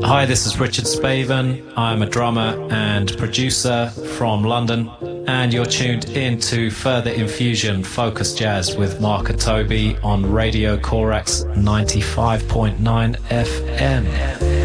Hi, this is Richard Spaven. I'm a drummer and producer from London, and you're tuned in to Further Infusion Focus Jazz with Mark and Toby on Radio Corax 95.9 FM.